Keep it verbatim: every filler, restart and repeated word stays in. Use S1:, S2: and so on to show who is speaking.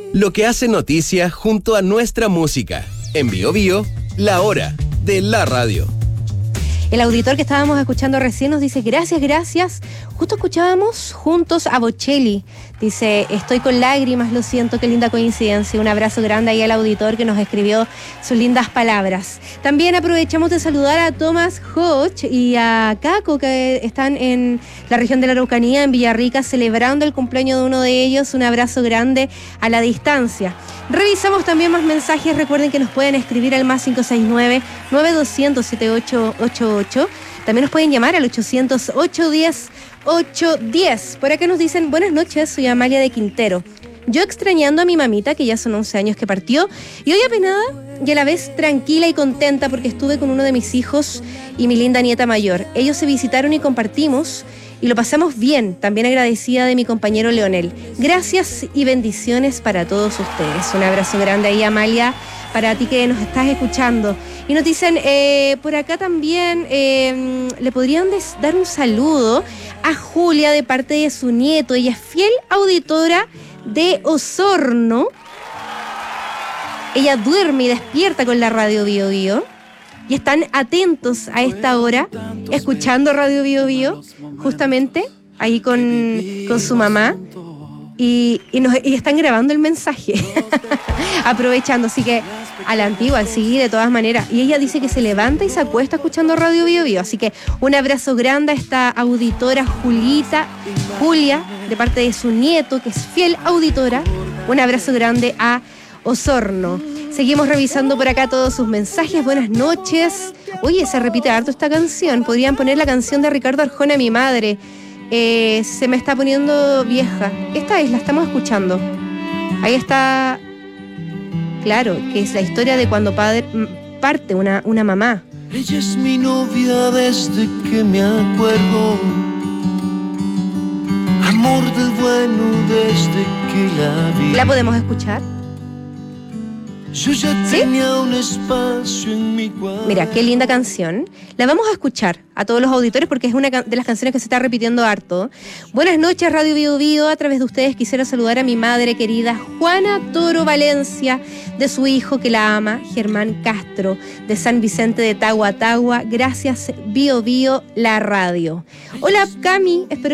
S1: Lo que hace noticia junto a nuestra música. En Bio Bio, la hora de la radio.
S2: El auditor que estábamos escuchando recién nos dice gracias, gracias. Justo escuchábamos juntos a Bocelli. Dice, estoy con lágrimas, lo siento, qué linda coincidencia. Un abrazo grande ahí al auditor que nos escribió sus lindas palabras. También aprovechamos de saludar a Thomas Hodge y a Caco, que están en la región de la Araucanía, en Villarrica, celebrando el cumpleaños de uno de ellos. Un abrazo grande a la distancia. Revisamos también más mensajes. Recuerden que nos pueden escribir al más cinco seis nueve, nueve dos cero cero, siete ocho ocho ocho. También nos pueden llamar al ochocientos, ochocientos diez, ochocientos diez. Por acá nos dicen, buenas noches, soy Amalia de Quintero. Yo extrañando a mi mamita, que ya son once años que partió, y hoy apenada y a la vez tranquila y contenta porque estuve con uno de mis hijos y mi linda nieta mayor. Ellos se visitaron y compartimos y lo pasamos bien. También agradecida de mi compañero Leonel. Gracias y bendiciones para todos ustedes. Un abrazo grande ahí, Amalia, para ti que nos estás escuchando. Y nos dicen, eh, por acá también, eh, le podrían des- dar un saludo a Julia de parte de su nieto. Ella es fiel auditora de Osorno. Ella duerme y despierta con la radio Bio Bio. Y están atentos a esta hora, escuchando Radio Bio Bio, justamente ahí con, con su mamá. Y, y, nos, y están grabando el mensaje, aprovechando, así que a la antigua, sí, de todas maneras. Y ella dice que se levanta y se acuesta escuchando Radio Bio Bio, así que un abrazo grande a esta auditora Julita, Julia, de parte de su nieto, que es fiel auditora. Un abrazo grande a Osorno. Seguimos revisando por acá todos sus mensajes. Buenas noches. Oye, se repite harto esta canción. Podrían poner la canción de Ricardo Arjona, Mi Madre. Eh, se me está poniendo vieja. Esta es, la estamos escuchando. Ahí está, claro, que es la historia de cuando padre, parte una, una mamá.
S3: Ella es mi novia desde que me acuerdo, amor del bueno desde que la vi.
S2: ¿La podemos escuchar?
S3: Yo ya
S2: ¿Sí?
S3: tenía un espacio en mi cuarto.
S2: Mira, qué linda canción. La vamos a escuchar a todos los auditores porque es una de las canciones que se está repitiendo harto. Buenas noches, Radio Bio Bio. A través de ustedes quisiera saludar a mi madre querida, Juana Toro Valencia, de su hijo que la ama, Germán Castro, de San Vicente de Tagua Tagua. Gracias, Bio Bio, la radio. Hola, Cami. Espero